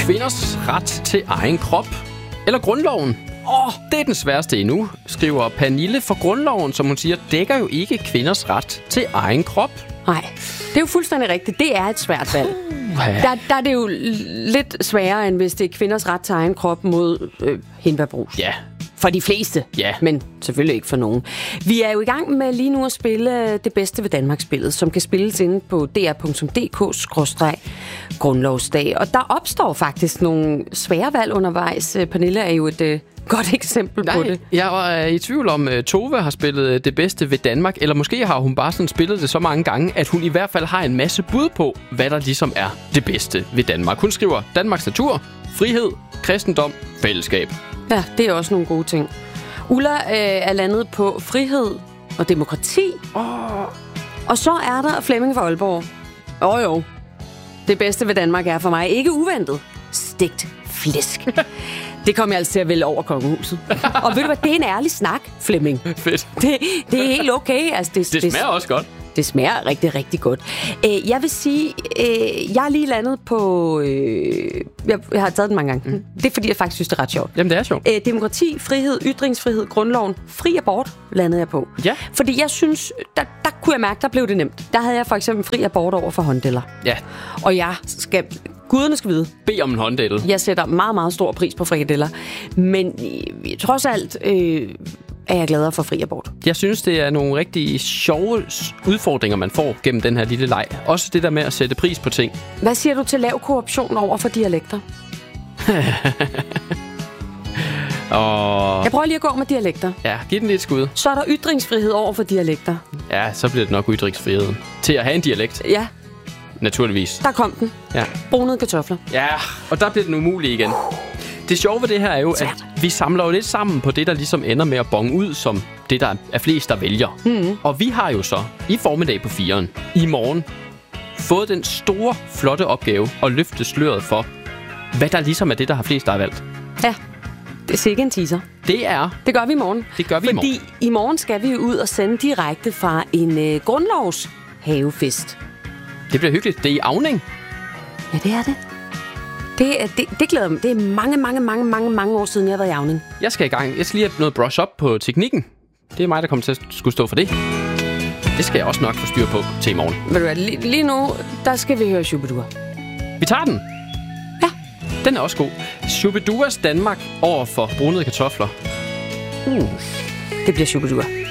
Kvinders ret til egen krop eller grundloven? Det er den sværeste endnu, skriver Pernille, for grundloven, som hun siger, dækker jo ikke kvinders ret til egen krop. Nej, det er jo fuldstændig rigtigt. Det er et svært valg. Der er det jo lidt sværere, end hvis det er kvinders ret til egen krop mod hindbærbrus. Ja. For de fleste, men selvfølgelig ikke for nogen. Vi er jo i gang med lige nu at spille det bedste ved Danmark-spillet, som kan spilles inde på dr.dk/grundlovsdag. Og der opstår faktisk nogle svære valg undervejs. Pernille er jo et godt eksempel på det. Jeg var i tvivl om, Tove har spillet det bedste ved Danmark, eller måske har hun bare sådan spillet det så mange gange, at hun i hvert fald har en masse bud på, hvad der ligesom er det bedste ved Danmark. Hun skriver Danmarks natur, frihed, kristendom, fællesskab. Ja, det er også nogle gode ting. Ulla er landet på frihed og demokrati. Og så er der Flemming fra Aalborg. Jo. Det bedste ved Danmark er for mig ikke uventet. Stegt flæsk. Det kommer jeg altså til at vælge over kongehuset. Og ved du hvad, det er en ærlig snak, Flemming. Fedt. Det er helt okay. Altså, det smager også godt. Det smager rigtig, rigtig godt. Jeg vil sige, jeg er lige landet på... Jeg har taget den mange gange. Det er fordi, jeg faktisk synes, det er ret sjovt. Jamen, det er sjovt. Demokrati, frihed, ytringsfrihed, grundloven, fri abort landede jeg på. Ja. Fordi jeg synes, der kunne jeg mærke, der blev det nemt. Der havde jeg for eksempel fri abort over for hånddeller. Ja. Og jeg skal... Guderne skal vide. Bed om en hånddel. Jeg sætter meget, meget stor pris på frikadeller. Men trods alt er jeg gladere for fri abort. Jeg synes, det er nogle rigtig sjove udfordringer, man får gennem den her lille leg. Også det der med at sætte pris på ting. Hvad siger du til lav korruption over for dialekter? Jeg prøver lige at gå med dialekter. Ja, giv den lidt skud. Så er der ytringsfrihed over for dialekter. Ja, så bliver det nok ytringsfriheden. Til at have en dialekt. Ja. Naturligvis. Der kom den. Ja. Brunede kartofler. Ja, og der bliver den umulig igen. Det sjove ved det her er jo, at vi samler jo lidt sammen på det, der ligesom ender med at bonge ud som det, der er flest, der vælger. Og vi har jo så i formiddag på 4'eren i morgen fået den store, flotte opgave at løfte sløret for, hvad der ligesom er det, der har flest, der har valgt. Ja, det er sikkert en teaser. Det gør vi i morgen. Fordi i morgen skal vi ud og sende direkte fra en grundlovshavefest. Det bliver hyggeligt. Det er i Auning. Ja, det er det. Det glæder mig. Det er mange år siden, jeg har været i Auning. Jeg skal i gang. Jeg skal lige have noget brush up på teknikken. Det er mig, der kommer til at skulle stå for det. Det skal jeg også nok få styr på til i morgen. Ved du hvad, lige nu, der skal vi høre Shubidua. Vi tager den. Ja. Den er også god. Shubiduas Danmark over for brunede kartofler. Det bliver Shubidua.